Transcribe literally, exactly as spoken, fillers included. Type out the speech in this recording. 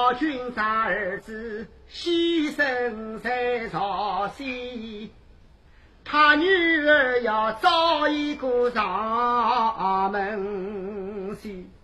老君长儿子牺牲在朝夕，他女儿要找一个上门去。